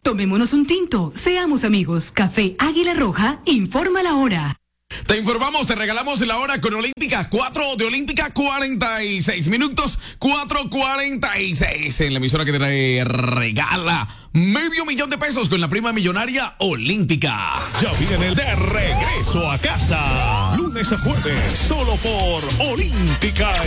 Tomémonos un tinto, seamos amigos. Café Águila Roja, informa la hora. Te informamos, te regalamos la hora con Olímpica. 4 de Olímpica, 46 minutos, 4:46. En la emisora que te regala $500,000 con la prima millonaria Olímpica. Ya viene el de regreso a casa. Lunes a jueves, solo por Olímpica